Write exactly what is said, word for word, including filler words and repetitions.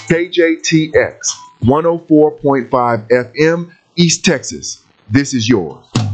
K J T X one oh four point five F M, East Texas. This is yours.